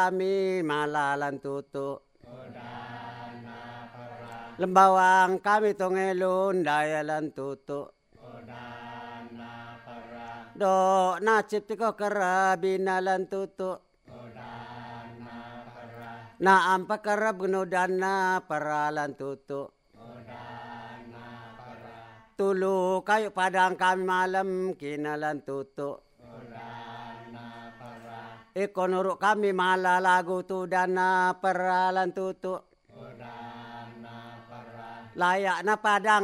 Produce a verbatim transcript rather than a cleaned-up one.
kami malalan tutu. Lembawang kami tongelun dayalan tutu. Do nacip tiko kerabinalan tutu. Na ampa kerab gunudana paralan tutu. Tulu kayu padang kami malam kinalan tutu. Iko nuruk kami mala lagu tu dana peralan tutu. Layak na padang